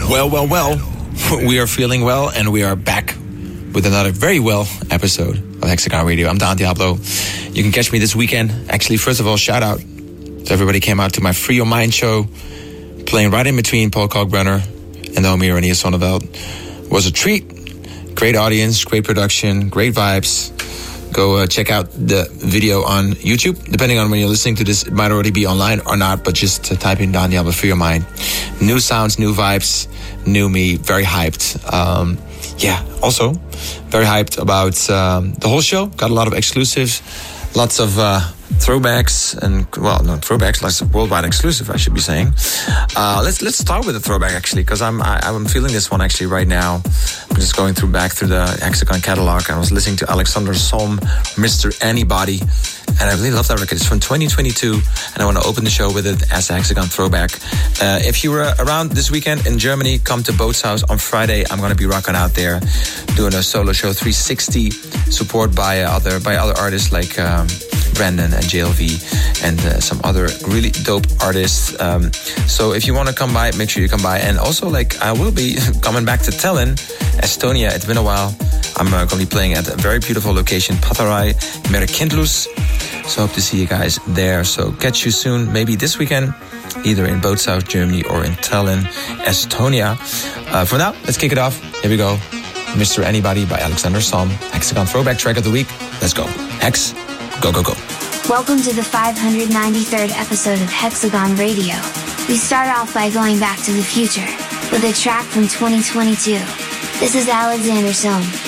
Well. We are feeling well, and we are back with another very well episode of Hexagon Radio. I'm Don Diablo. You can catch me this weekend. Actually, first of all, shout out to everybody who came out to my Free Your Mind show, playing right in between Paul Kalkbrenner and Naomi Renia Sonneveld. It was a treat. Great audience, great production, great vibes. Go check out the video on YouTube. Depending on when you're listening to this, it might already be online or not, but just type in Don Diablo Free Your Mind. New sounds, new vibes, new me, very hyped. Also very hyped about the whole show. Got a lot of exclusives, lots of throwbacks, and not throwbacks, lots of worldwide exclusive, I should be saying. Let's start with the throwback, actually, because I'm feeling this one actually right now. I'm just going back through the Hexagon catalog, and I was listening to Alexander Somm, Mr. Anybody, and I really love that record. It's from 2022, and I want to open the show with it as a Hexagon throwback. If you were around this weekend in Germany, come to Bootshaus on Friday. I'm going to be rocking out there, doing a solo show 360, support by other artists like Brandon and JLV and some other really dope artists. So if you want to come by, make sure you come by. And also, I will be coming back to Tallinn, Estonia. It's been a while. I'm going to be playing at a very beautiful location, Patarai Merkindlus. So hope to see you guys there. So catch you soon, maybe this weekend, either in Bootshaus, Germany, or in Tallinn, Estonia. For now, let's kick it off. Here we go. Mr. Anybody by Alexander Somm. Hexagon Throwback Track of the Week. Let's go. Hex, go, go, go. Welcome to the 593rd episode of Hexagon Radio. We start off by going back to the future, with a track from 2022. This is Alexander Somm.